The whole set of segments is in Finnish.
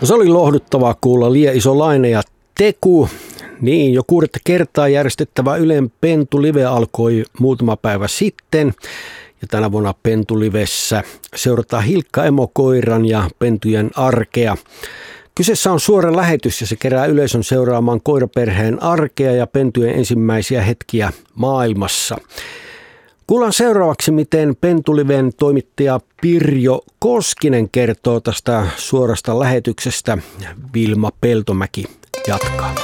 No, se oli lohduttavaa kuulla Lia Isolainen ja Teku. Niin, jo 6. kertaa järjestettävä Ylen Pentu-live alkoi muutama päivä sitten. Ja tänä vuonna Pentu-livessä seurataan Hilkka emokoiran ja pentujen arkea. Kyseessä on suora lähetys ja se kerää yleisön seuraamaan koiraperheen arkea ja pentujen ensimmäisiä hetkiä maailmassa. Kuullaan seuraavaksi, miten Pentu-liven toimittaja Pirjo Koskinen kertoo tästä suorasta lähetyksestä. Vilma Peltomäki jatkaa.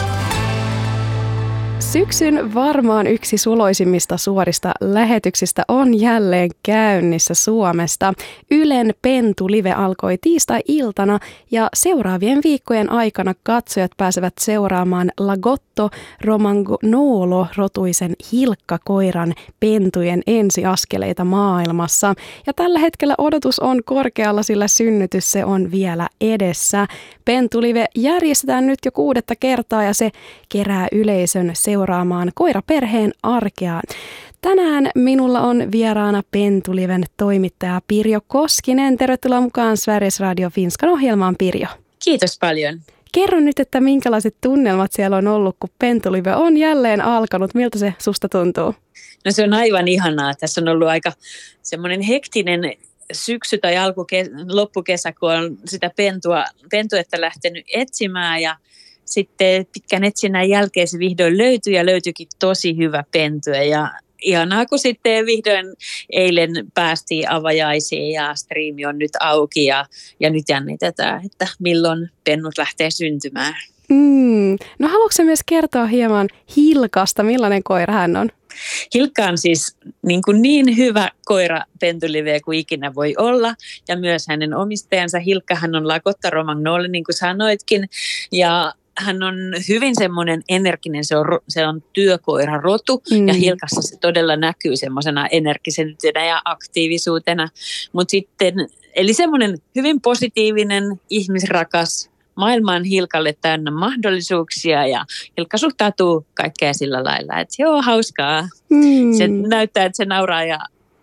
Syksyn varmaan yksi suloisimmista suorista lähetyksistä on jälleen käynnissä Suomesta. Ylen Pentu-live alkoi tiistai-iltana ja seuraavien viikkojen aikana katsojat pääsevät seuraamaan Lagotto Romagnolo-rotuisen Hilkka-koiran pentujen ensiaskeleita maailmassa. Ja tällä hetkellä odotus on korkealla, sillä synnytys se on vielä edessä. Pentu-live järjestetään nyt jo 6. kertaa ja se kerää yleisön seuraamaan koiraperheen arkea. Tänään minulla on vieraana Pentu-liven toimittaja Pirjo Koskinen. Tervetuloa mukaan Sveriges Radio Finskan ohjelmaan, Pirjo. Kiitos paljon. Kerro nyt, että minkälaiset tunnelmat siellä on ollut, kun Pentu-live on jälleen alkanut. Miltä se susta tuntuu? No, se on aivan ihanaa. Tässä on ollut aika semmoinen hektinen syksy tai loppukesä, kun on sitä pentuetta lähtenyt etsimään ja sitten pitkän etsinnän jälkeen se vihdoin löytyi ja löytyikin tosi hyvä pentue ja ihanaa, kun sitten vihdoin eilen päästiin avajaisiin ja striimi on nyt auki ja nyt jännitetään, että milloin pennut lähtee syntymään. No, haluatko myös kertoa hieman Hilkasta, millainen koira hän on? Hilkka on siis niin hyvä koira Pentu-live kuin ikinä voi olla ja myös hänen omistajansa. Hilkkahan on Lagotto Romagnolo, niin kuin sanoitkin, ja hän on hyvin semmoinen energinen, se on työkoirarotu ja Hilkassa se todella näkyy semmoisena energisyytenä ja aktiivisuutena. Mutta sitten, eli semmoinen hyvin positiivinen, ihmisrakas, maailma on Hilkalle täynnä mahdollisuuksia ja Hilkka suhtautuu kaikkea sillä lailla, että joo, hauskaa. Se näyttää, että se nauraa ja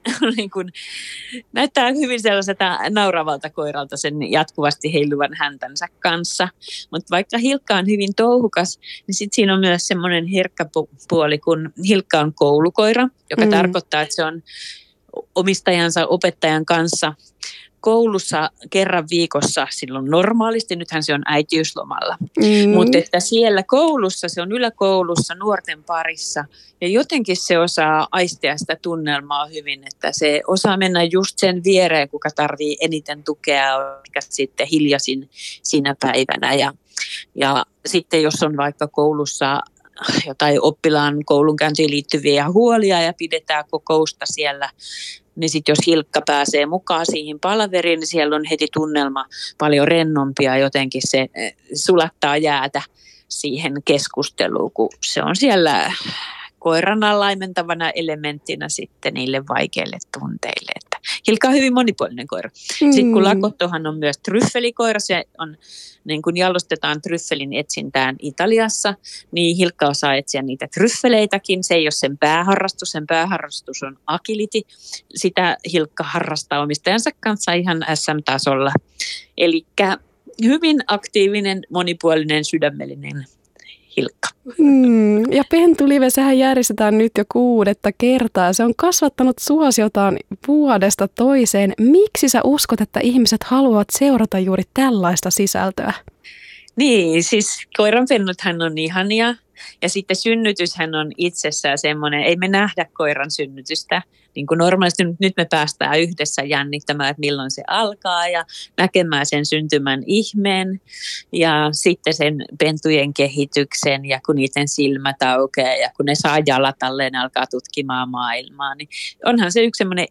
näyttää hyvin sellaiselta nauravalta koiralta sen jatkuvasti heiluvan häntänsä kanssa. Mutta vaikka Hilkka on hyvin touhukas, niin sitten siinä on myös semmoinen herkkä puoli, kun Hilkka on koulukoira, joka tarkoittaa, että se on omistajansa opettajan kanssa koulussa kerran viikossa silloin normaalisti, nythän se on äitiyslomalla, mutta että siellä koulussa, se on yläkoulussa nuorten parissa ja jotenkin se osaa aistia sitä tunnelmaa hyvin, että se osaa mennä just sen viereen, kuka tarvii eniten tukea, mikä sitten hiljaisin siinä päivänä ja sitten jos on vaikka koulussa jotain oppilaan koulunkäyntiin liittyviä huolia ja pidetään kokousta siellä, niin sitten jos Hilkka pääsee mukaan siihen palaveriin, niin siellä on heti tunnelma paljon rennompia. Jotenkin se sulattaa jäätä siihen keskusteluun, kun se on siellä koirana laimentavana elementtinä sitten niille vaikeille tunteille. Että Hilkka on hyvin monipuolinen koira. Sitten kun Lagottohan on myös tryffelikoira, se on niin kun jalostetaan tryffelin etsintään Italiassa, niin Hilkka osaa etsiä niitä tryffeleitäkin. Se ei ole sen pääharrastus on agility. Sitä Hilkka harrastaa omistajansa kanssa ihan SM-tasolla. Eli hyvin aktiivinen, monipuolinen, sydämellinen Hilkka. Ja Pentu-live, sehän järjestetään nyt jo 6. kertaa. Se on kasvattanut suosiotaan vuodesta toiseen. Miksi sä uskot, että ihmiset haluavat seurata juuri tällaista sisältöä? Niin, siis koiranpennuthan on ihania ja sitten synnytyshän on itsessään semmoinen, ei me nähdä koiran synnytystä. Niin kuin normaalisti nyt me päästään yhdessä jännittämään, että milloin se alkaa ja näkemään sen syntymän ihmeen ja sitten sen pentujen kehityksen ja kun niiden silmät aukeaa ja kun ne saa jalat alle, ne alkaa tutkimaan maailmaa, niin onhan se yksi semmoinen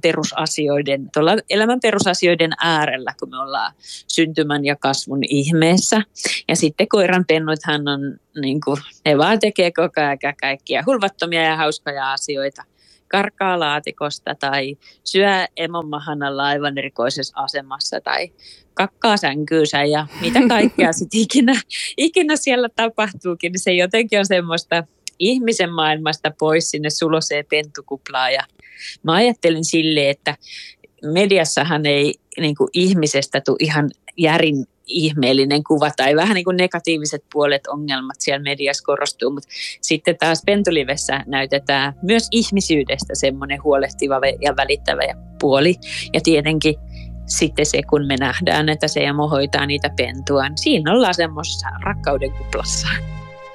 elämän perusasioiden äärellä, kun me ollaan syntymän ja kasvun ihmeessä. Ja sitten koiran pennuthan on, niin kuin, ne vaan tekee koko ajan kaikkia hulvattomia ja hauskoja asioita. Karkaa laatikosta tai syö emon mahan alla aivan erikoisessa asemassa tai kakkaa sänkyysä ja mitä kaikkea sitten ikinä siellä tapahtuukin, niin se jotenkin on semmoista ihmisen maailmasta pois sinne suloseen pentukuplaan. Ja mä ajattelin silleen, että mediassahan ei niin kuin ihmisestä tule ihan järin ihmeellinen kuva tai vähän niin kuin negatiiviset puolet, ongelmat siellä mediassa korostuu, mutta sitten taas Pentulivessä näytetään myös ihmisyydestä semmoinen huolehtiva ja välittävä puoli. Ja tietenkin sitten se, kun me nähdään, että se emo hoitaa niitä pentua, niin siinä ollaan semmoisessa rakkauden kuplassa.